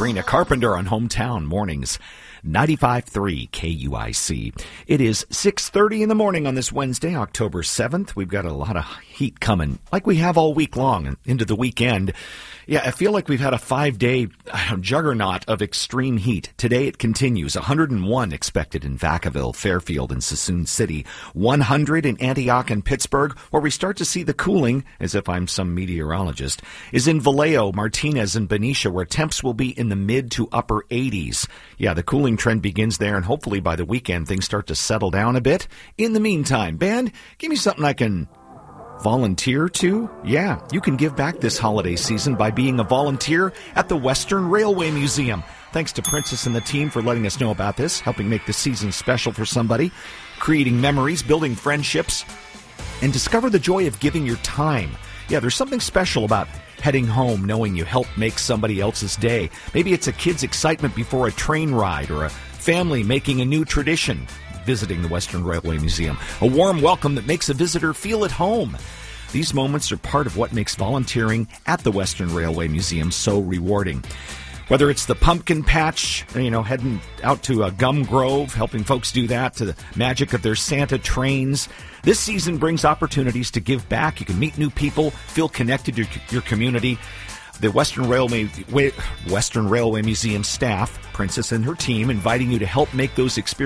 Sabrina Carpenter on Hometown Mornings. 95.3 KUIC. It is 6:30 in the morning on this Wednesday, October 7th. We've got a lot of heat coming, like we have all week long and into the weekend. Yeah, I feel like we've had a 5-day juggernaut of extreme heat. Today it continues. 101 expected in Vacaville, Fairfield, and Suisun City. 100 in Antioch and Pittsburgh. Where we start to see the cooling, as if I'm some meteorologist, is in Vallejo, Martinez, and Benicia, where temps will be in the mid to upper 80s. Yeah, the cooling trend begins there, and hopefully by the weekend things start to settle down a bit. In the meantime, band, give me something I can volunteer to? Yeah, you can give back this holiday season by being a volunteer at the Western Railway Museum. Thanks to Princess and the team for letting us know about this, helping make the season special for somebody, creating memories, building friendships, and discover the joy of giving your time. Yeah, there's something special about heading home knowing you helped make somebody else's day. Maybe it's a kid's excitement before a train ride or a family making a new tradition, visiting the Western Railway Museum. A warm welcome that makes a visitor feel at home. These moments are part of what makes volunteering at the Western Railway Museum so rewarding. Whether it's the pumpkin patch, heading out to a gum grove, helping folks do that, to the magic of their Santa trains, this season brings opportunities to give back. You can meet new people, feel connected to your community. The Western Railway Museum staff, Princess and her team, inviting you to help make those experiences